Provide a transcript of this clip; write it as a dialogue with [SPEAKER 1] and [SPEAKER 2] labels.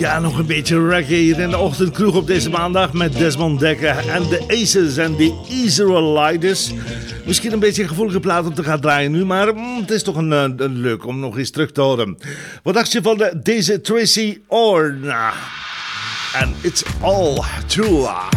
[SPEAKER 1] Ja, nog een beetje reggae hier in de ochtendkroeg op deze maandag met Desmond Dekker en de Aces en de Israelites. Misschien een beetje een gevoelige plaat om te gaan draaien nu, maar het is toch een leuk om nog eens terug te horen. Wat dacht je van deze Tracy Orna? And it's all true.